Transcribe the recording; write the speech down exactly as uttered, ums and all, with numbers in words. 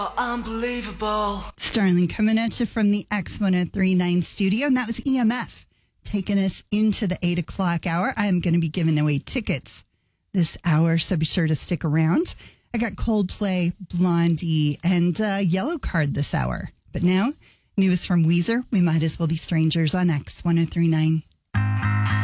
Oh, unbelievable. Starling coming at you from the X ten thirty-nine studio, and that was E M F taking us into the eight o'clock hour. I'm going to be giving away tickets this hour, so be sure to stick around. I got Coldplay, Blondie, and uh, Yellow Card this hour. But now, newest from Weezer, We Might As Well Be Strangers on X ten thirty-nine.